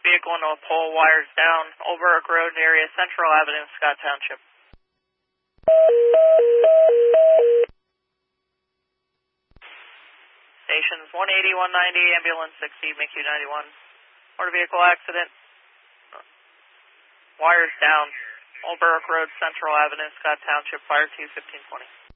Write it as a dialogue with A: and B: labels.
A: vehicle into a pole, wires down, Old Berwick Road area, Central Avenue, Scott Township. Stations 180, 190, ambulance 60, MICU 91. Motor vehicle accident. Wires down, Old Berwick Road, Central Avenue, Scott Township, fire 2 1520.